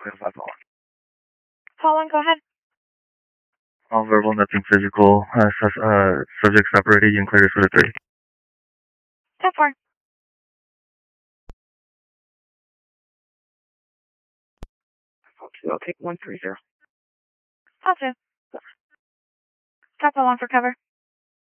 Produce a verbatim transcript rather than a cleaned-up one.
Call on, go ahead. All verbal, nothing physical. Uh, sus- uh, subject separated. You can clear this for the three. ten four. I'll take one three zero. Call two. Stop the one for cover.